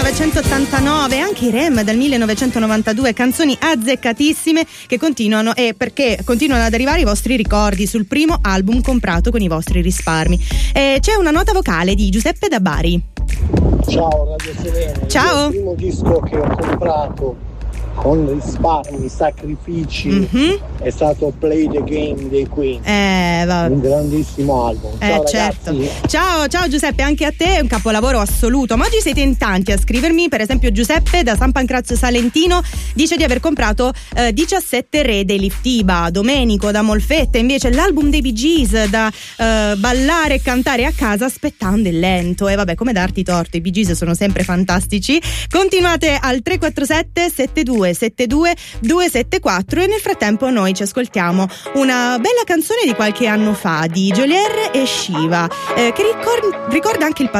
1989, anche i Rem del 1992, canzoni azzeccatissime che continuano, e perché continuano ad arrivare i vostri ricordi sul primo album comprato con i vostri risparmi. C'è una nota vocale di Giuseppe da Bari. Ciao Radio Serena. Ciao. Il primo disco che ho comprato con risparmi, sacrifici, è stato Play the Game dei Queen. Un grandissimo album. Ciao certo. ragazzi. Ciao Giuseppe, anche a te è un capolavoro assoluto. Ma oggi siete in tanti a scrivermi. Per esempio Giuseppe da San Pancrazio Salentino dice di aver comprato 17 Re dei Liftiba. Domenico da Molfetta invece l'album dei Bee Gees da ballare e cantare a casa aspettando il lento. E vabbè, come darti torto, i Bee Gees sono sempre fantastici. Continuate al 347 72 274 e nel frattempo noi ci ascoltiamo una bella canzone di qualche anno fa di Geolier e Shiva che ricorda anche il passato.